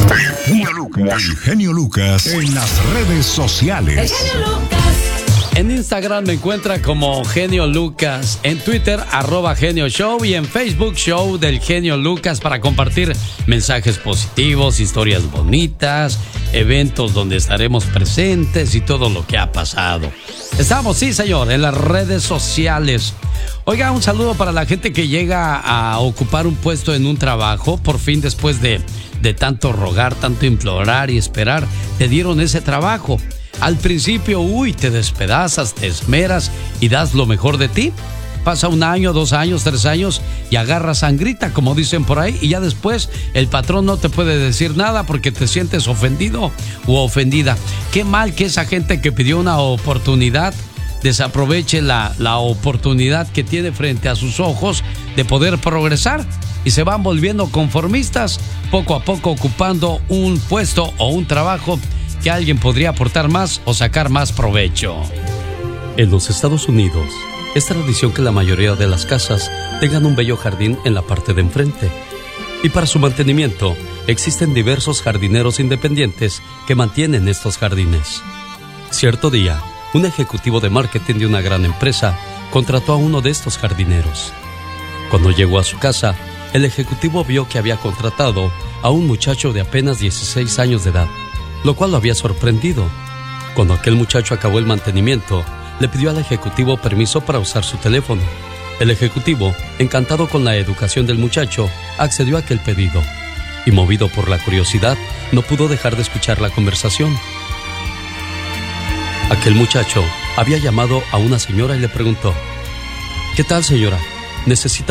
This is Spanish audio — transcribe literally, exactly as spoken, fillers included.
El genio Lucas en las redes sociales. El genio Lucas. En Instagram me encuentra como Genio Lucas, en Twitter arroba Genio Show y en Facebook Show del Genio Lucas para compartir mensajes positivos, historias bonitas, eventos donde estaremos presentes y todo lo que ha pasado. Estamos, sí señor, en las redes sociales. Oiga, un saludo para la gente que llega a ocupar un puesto en un trabajo, por fin después de, de tanto rogar, tanto implorar y esperar, te dieron ese trabajo. Al principio, uy, te despedazas, te esmeras y das lo mejor de ti. Pasa un año, dos años, tres años y agarras sangrita, como dicen por ahí, y ya después el patrón no te puede decir nada porque te sientes ofendido u ofendida. Qué mal que esa gente que pidió una oportunidad desaproveche la, la oportunidad que tiene frente a sus ojos de poder progresar y se van volviendo conformistas, poco a poco ocupando un puesto o un trabajo que alguien podría aportar más o sacar más provecho. En los Estados Unidos es tradición que la mayoría de las casas tengan un bello jardín en la parte de enfrente. Y para su mantenimiento existen diversos jardineros independientes que mantienen estos jardines. Cierto día, un ejecutivo de marketing de una gran empresa contrató a uno de estos jardineros. Cuando llegó a su casa, el ejecutivo vio que había contratado a un muchacho de apenas dieciséis años de edad, lo cual lo había sorprendido. Cuando aquel muchacho acabó el mantenimiento, le pidió al ejecutivo permiso para usar su teléfono. El ejecutivo, encantado con la educación del muchacho, accedió a aquel pedido y, movido por la curiosidad, no pudo dejar de escuchar la conversación. Aquel muchacho había llamado a una señora y le preguntó: ¿Qué tal, señora? ¿Necesita